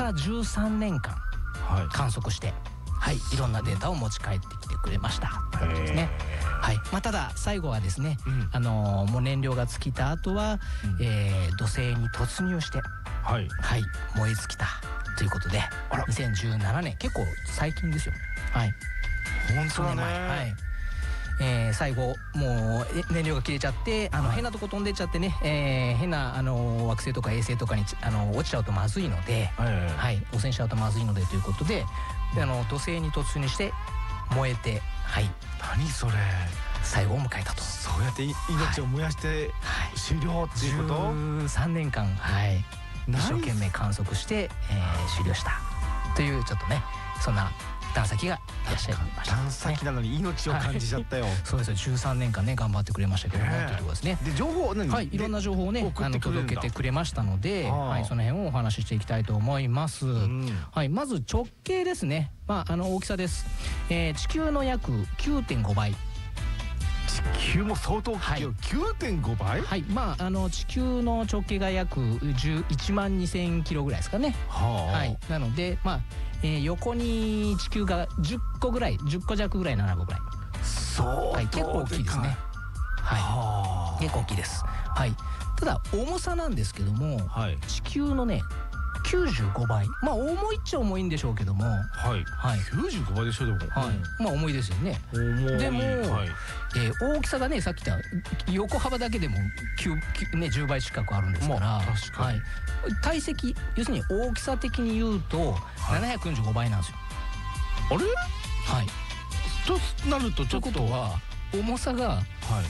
から13年間観測して、はい、いろんなデータを持ち帰ってきてくれましたということですね。はい、ただ最後はですね、もう燃料が尽きた後は、土星に突入して、はい、燃え尽きたということで、2017年、結構最近ですよ。はい、 本当だね。 はい、最後もう燃料が切れちゃって、変なとこ飛んでっちゃってね、変な惑星とか衛星とかに落ちちゃうとまずいので、はい、汚染しちゃうとまずいのでということで、土星に突入して燃えて、はい、 何それ、 最後を迎えたと。 そうやって命を燃やして終了っていうこと？ 13年間、はい、一生懸命観測して、終了したという、ちょっとね、そんな探査機がいらっしゃいました。 探査機なのに命を感じちゃったよ。 そうですよ、13年間ね頑張ってくれましたけども、というところですね。 で、情報はい、いろんな情報をね届けてくれましたので、はい、その辺をお話ししていきたいと思います。はい、まず直径ですね。大きさです。地球の約 9.5 倍。 地球も相当大きいよ。 9.5 倍。はい、 地球の直径が約1万2000キロぐらいですかね。はい、なので横に地球が10個ぐらい、10個弱ぐらい並ぶぐらい。はい、結構大きいですね。はい、結構大きいです。はい、ただ重さなんですけども、地球のね95倍。重いっちゃ重いんでしょうけども、 95倍でしょ。でも重いですよね。でも大きさがね、さっき言った横幅だけでも10倍近くあるんですから、体積、要するに大きさ的に言うと745倍なんですよ。 あれ？ はい。 となるとちょっと、 ということは重さが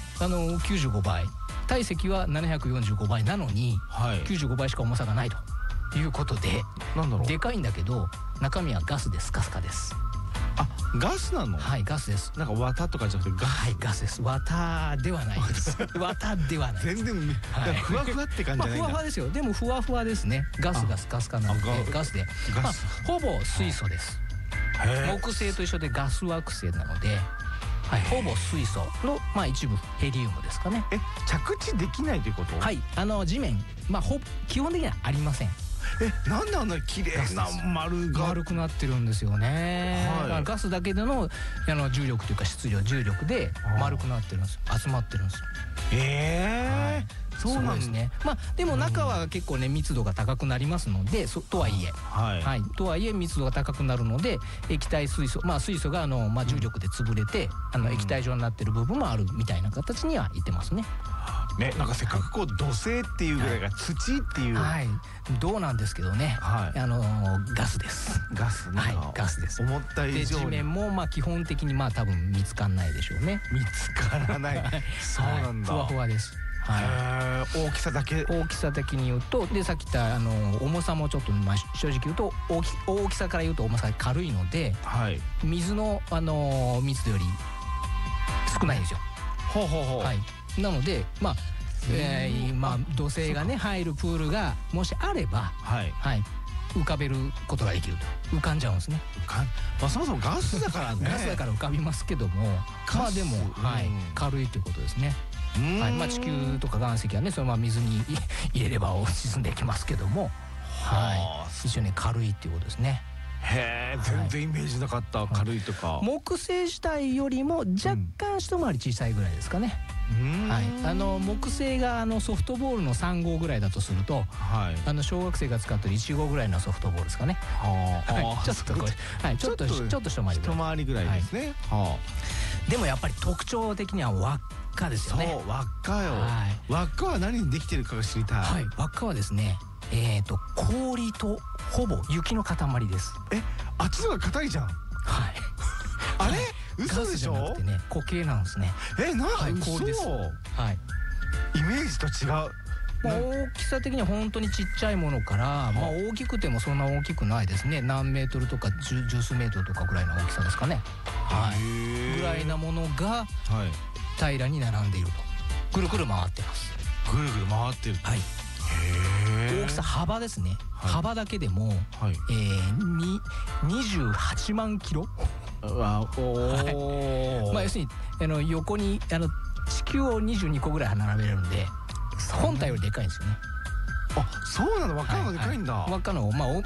95倍、体積は745倍なのに95倍しか重さがないということで、でかいんだけど中身はガスです。ガス化です。 あ、ガスなの？ はい、ガスです。 なんか綿とかじゃなくてガス。はい、 ガスです。綿ではないです。綿ではない。 全然ふわふわって感じじゃないんだ。 ふわふわですよ。でもふわふわですね。ガス化なのでガスで、ほぼ水素です。木星と一緒でガス惑星なので、ほぼ水素の一部ヘリウムですかね。 着地できないということ？ はい、地面基本的にはありません。 なんであんなに綺麗な丸くなってるんですよね。ガスだけでの重力というか重力で丸くなってるんです。集まってるんです。そうなんですね。でも中は結構ね密度が高くなりますので、とはいえ密度が高くなるので、液体水素、水素が重力で潰れて液体状になってる部分もあるみたいな形にはいってますね。 なんかせっかく土星っていうぐらいが土っていう、 どうなんですけどね、ガスです。 ガス、 ガスです。 思った以上に。 地面も基本的に多分見つかんないでしょうね。 見つからない。そうなんだ。 ふわふわです。 大きさだけ。 大きさ的に言うと、でさっき言った重さもちょっと正直言うと大きさから言うと重さが軽いので、水の密度より少ないんですよ。なので土星がね入るプールがもしあれば、浮かべることができると。浮かんじゃうんですね。 そもそもガスだからね。 ガスだから浮かびますけども、でも軽いということですね。地球とか岩石はねそのまま水に入れれば沈んでいきますけども、一応ね軽いっていうことですね。 全然イメージなかった。軽いとか。 木星自体よりも若干一回り小さいぐらいですかね。木星がソフトボールの3号ぐらいだとすると、小学生が使ってる1号ぐらいのソフトボールですかね。ちょっとこれちょっと一回りぐらいですね。 でもやっぱり特徴的には輪っかですよね。 そう、輪っかよ。輪っかは何にできてるかが知りたい。 輪っかはですね、氷とほぼ雪の塊です。 あっちのが硬いじゃん。あれ嘘でしょ。ガスじゃなくてね固形なんですね。氷です。イメージと違う。 大きさ的には本当にちっちゃいものから、大きくてもそんな大きくないですね。何メートルとか十数メートルとかぐらいの大きさですかね。ぐらいなものが平らに並んでいると。ぐるぐる回ってます。 ぐるぐる回ってる。 大きさ、幅ですね。幅だけでも28万キロ。要するに横に地球を22個ぐらい並べるんで、本体よりでかいんですよね。 そうなの。輪っかの方がでかいんだ。 輪っかの